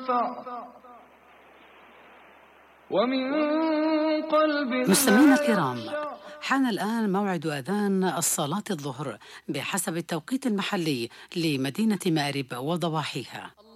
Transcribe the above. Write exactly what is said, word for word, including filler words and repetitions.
ومن قلب. مستمعينا الكرام، حان الآن موعد أذان الصلاة الظهر بحسب التوقيت المحلي لمدينة مأرب وضواحيها.